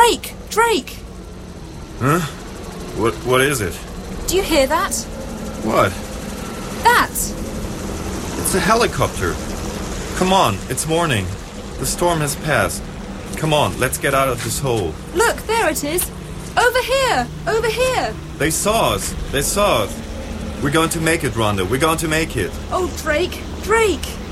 Drake! Drake! Huh? What is it? Do you hear that? What? That! It's a helicopter. Come on, it's morning. The storm has passed. Come on, let's get out of this hole. Look, there it is. Over here! Over here! They saw us. They saw us. We're going to make it, Rhonda. We're going to make it. Oh, Drake! Drake!